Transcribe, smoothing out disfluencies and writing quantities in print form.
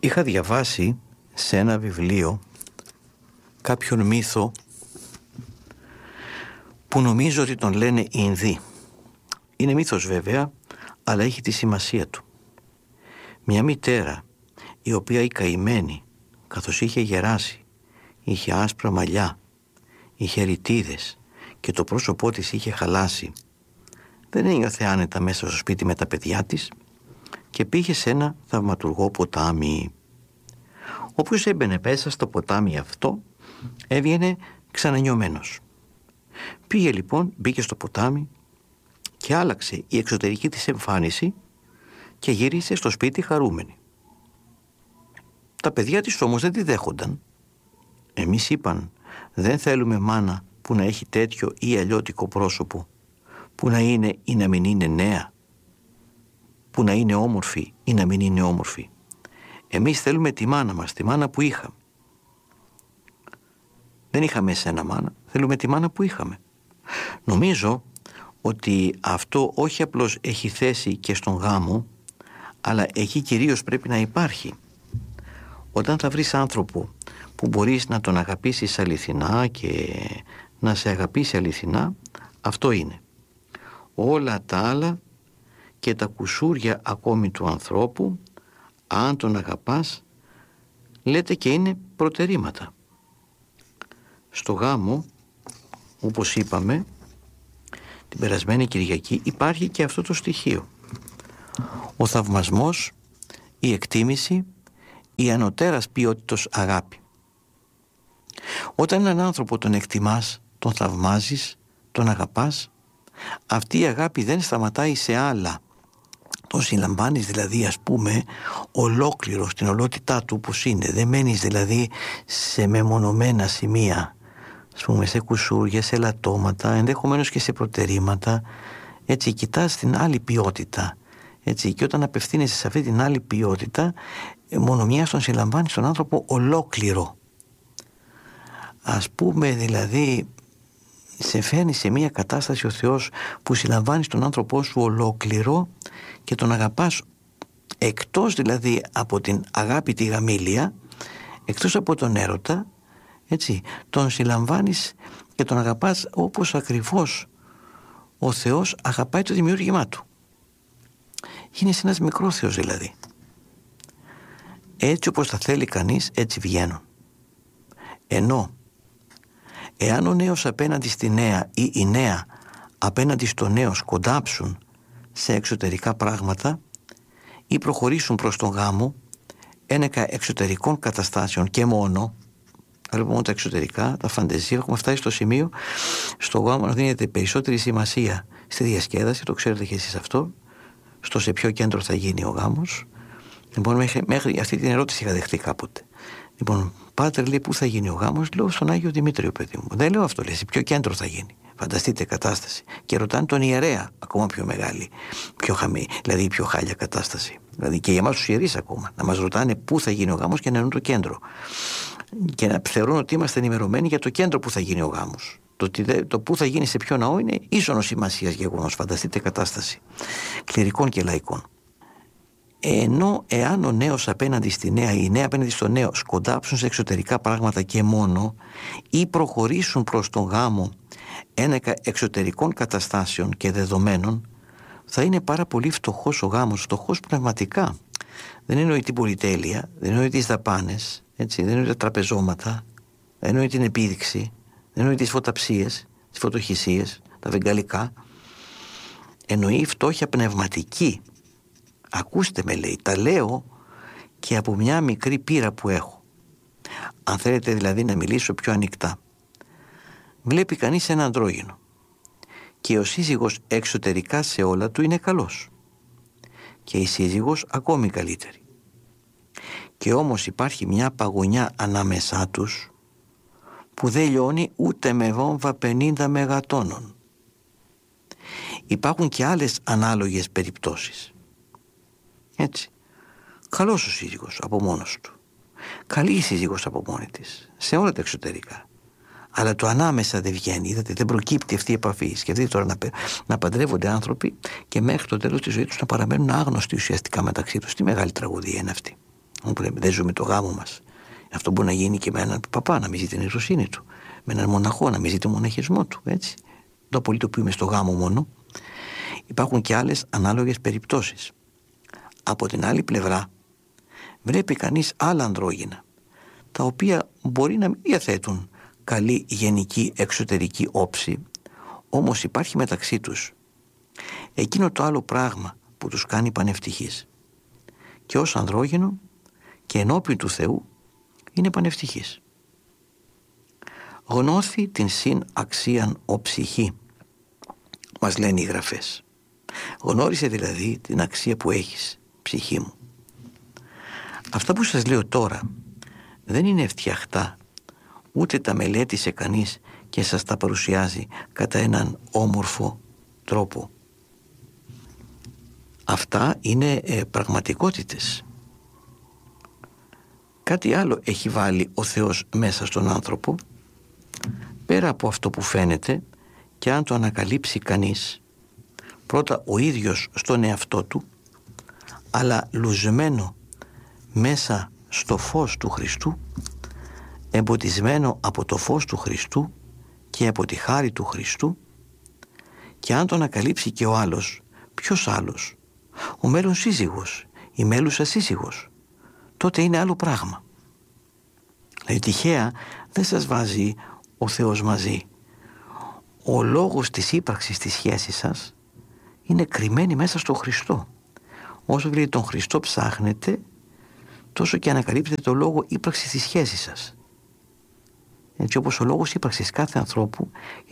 Είχα διαβάσει σε ένα βιβλίο κάποιον μύθο που νομίζω ότι τον λένε Ινδοί. Είναι μύθος βέβαια, αλλά έχει τη σημασία του. Μια μητέρα η οποία η καημένη, καθώς είχε γεράσει, είχε άσπρα μαλλιά, είχε ρητίδες και το πρόσωπό της είχε χαλάσει, δεν ένιωθε άνετα μέσα στο σπίτι με τα παιδιά της και πήγε σε ένα θαυματουργό ποτάμι. Όποιος έμπαινε μέσα στο ποτάμι αυτό έβγαινε ξανανιωμένος. Πήγε λοιπόν, μπήκε στο ποτάμι και άλλαξε η εξωτερική της εμφάνιση και γύρισε στο σπίτι χαρούμενη. Τα παιδιά της όμως δεν τη δέχονταν. Εμείς είπαν, δεν θέλουμε μάνα που να έχει τέτοιο ή αλλιώτικο πρόσωπο, που να είναι ή να μην είναι νέα, που να είναι όμορφη ή να μην είναι όμορφη. Εμείς θέλουμε τη μάνα μας, τη μάνα που είχαμε. Δεν είχαμε εσένα μάνα, θέλουμε τη μάνα που είχαμε. Νομίζω ότι αυτό όχι απλώς έχει θέση και στον γάμο, αλλά εκεί κυρίως πρέπει να υπάρχει. Όταν θα βρεις άνθρωπο που μπορείς να τον αγαπήσεις αληθινά και να σε αγαπήσει αληθινά, αυτό είναι. Όλα τα άλλα και τα κουσούρια ακόμη του ανθρώπου, αν τον αγαπάς, λέτε και είναι προτερήματα. Στο γάμο, όπως είπαμε, την περασμένη Κυριακή, υπάρχει και αυτό το στοιχείο. Ο θαυμασμός, η εκτίμηση, η ανωτέρας ποιότητος αγάπη. Όταν έναν άνθρωπο τον εκτιμάς, τον θαυμάζεις, τον αγαπάς, αυτή η αγάπη δεν σταματάει σε άλλα. Τον συλλαμβάνεις δηλαδή, ας πούμε, ολόκληρο στην ολότητά του όπως είναι. Δεν μένεις δηλαδή σε μεμονωμένα σημεία, ας πούμε, σε κουσούρια, σε λατώματα, ενδεχομένως και σε προτερήματα. Έτσι κοιτάς την άλλη ποιότητα. Έτσι, και όταν απευθύνεσαι σε αυτή την άλλη ποιότητα, μόνο μιας τον συλλαμβάνεις τον άνθρωπο ολόκληρο. Ας πούμε δηλαδή, σε φέρνει σε μια κατάσταση ο Θεός που συλλαμβάνεις τον άνθρωπό σου ολόκληρο και τον αγαπάς, εκτός δηλαδή από την αγάπη τη γαμήλια, εκτός από τον έρωτα, έτσι, τον συλλαμβάνεις και τον αγαπάς όπως ακριβώς ο Θεός αγαπάει το δημιούργημά του. Γίνεσαι ένας μικρός Θεός δηλαδή. Έτσι όπως τα θέλει κανείς, έτσι βγαίνουν. Ενώ εάν ο νέος απέναντι στη νέα ή η νέα απέναντι στο νέο σκοντάψουν σε εξωτερικά πράγματα ή προχωρήσουν προς τον γάμο ένεκα εξωτερικών καταστάσεων και μόνο, μόνο τα εξωτερικά, τα φαντεζία, έχουμε φτάσει στο σημείο στο γάμο να δίνεται περισσότερη σημασία στη διασκέδαση, το ξέρετε και εσείς αυτό, στο σε ποιο κέντρο θα γίνει ο γάμος. Λοιπόν, μέχρι αυτή την ερώτηση είχα δεχτεί κάποτε. Λοιπόν, πάτερ, λέει, πού θα γίνει ο γάμος? Λέω, στον Άγιο Δημήτριο, παιδί μου. Δεν λέω αυτό, λέει, σε ποιο κέντρο θα γίνει? Φανταστείτε κατάσταση. Και ρωτάνε τον ιερέα, ακόμα πιο μεγάλη, πιο χαμή, δηλαδή πιο χάλια κατάσταση. Δηλαδή και για εμάς τους ιερείς ακόμα, να μας ρωτάνε πού θα γίνει ο γάμος και να εννοούν το κέντρο. Και να θεωρούν ότι είμαστε ενημερωμένοι για το κέντρο που θα γίνει ο γάμος. Το πού θα γίνει σε ποιο ναό είναι ίσονος σημασίας γεγονός. Φανταστείτε κατάσταση κληρικών και λαϊκών. Ενώ εάν ο νέος απέναντι στη νέα ή η νέα απέναντι στο νέο σκοντάψουν σε εξωτερικά πράγματα και μόνο ή προχωρήσουν προς τον γάμο ένεκα εξωτερικών καταστάσεων και δεδομένων, θα είναι πάρα πολύ φτωχός ο γάμος, φτωχός πνευματικά. Δεν εννοεί την πολυτέλεια, δεν εννοεί τις δαπάνες, έτσι, δεν εννοεί τα τραπεζώματα, δεν εννοεί την επίδειξη, δεν εννοεί τις φωταψίες, τις φωτοχυσίες, τα βεγγαλικά. Εννοεί φτώχεια πνευματική. Ακούστε με, λέει, τα λέω και από μια μικρή πείρα που έχω. Αν θέλετε δηλαδή να μιλήσω πιο ανοιχτά. Βλέπει κανείς ένα αντρόγυνο και ο σύζυγος εξωτερικά σε όλα του είναι καλός και η σύζυγος ακόμη καλύτερη. Και όμως υπάρχει μια παγωνιά ανάμεσά τους που δεν λιώνει ούτε με βόμβα 50 μεγατόνων. Υπάρχουν και άλλες ανάλογες περιπτώσεις. Έτσι. Καλός ο σύζυγος από μόνος του. Καλή η σύζυγος από μόνη της. Σε όλα τα εξωτερικά. Αλλά το ανάμεσα δεν βγαίνει. Είδατε, δεν προκύπτει αυτή η επαφή. Σκεφτείτε τώρα να παντρεύονται άνθρωποι και μέχρι το τέλος της ζωής τους να παραμένουν άγνωστοι ουσιαστικά μεταξύ τους. Τι μεγάλη τραγωδία είναι αυτή. Όπου λέμε, δεν ζούμε το γάμο μας. Αυτό μπορεί να γίνει και με έναν παπά, να μην ζει την ιεροσύνη του. Με έναν μοναχό, να μην ζει τον μοναχισμό του. Έτσι. Το απολυτοποιούμε στο γάμο μόνο. Υπάρχουν και άλλες ανάλογες περιπτώσεις. Από την άλλη πλευρά, βλέπει κανείς άλλα ανδρόγυνα, τα οποία μπορεί να μην διαθέτουν καλή γενική εξωτερική όψη, όμως υπάρχει μεταξύ τους εκείνο το άλλο πράγμα που τους κάνει πανευτυχείς. Και ως ανδρόγυνο και ενώπιον του Θεού είναι πανευτυχής. Γνώθη την συν αξίαν ο ψυχή, μας λένε οι γραφές. Γνώρισε δηλαδή την αξία που έχεις, ψυχή μου. Αυτά που σας λέω τώρα δεν είναι φτιαχτά, ούτε τα μελέτησε κανείς και σας τα παρουσιάζει κατά έναν όμορφο τρόπο. Αυτά είναι πραγματικότητες. Κάτι άλλο έχει βάλει ο Θεός μέσα στον άνθρωπο, πέρα από αυτό που φαίνεται, και αν το ανακαλύψει κανείς, πρώτα ο ίδιος στον εαυτό του, αλλά λουσμένο μέσα στο φως του Χριστού, εμποτισμένο από το φως του Χριστού και από τη χάρη του Χριστού, και αν το ανακαλύψει και ο άλλος, ποιος άλλος, ο μέλλον σύζυγος, η μέλουσα σύζυγος, τότε είναι άλλο πράγμα. Δηλαδή τυχαία δεν σας βάζει ο Θεός μαζί. Ο λόγος της ύπαρξης της σχέσης σας είναι κρυμμένη μέσα στο Χριστό. Όσο δηλαδή τον Χριστό ψάχνετε, τόσο και ανακαλύπτετε το λόγο ύπαρξης της σχέσης σας. Έτσι όπως ο λόγος ύπαρξης κάθε ανθρώπου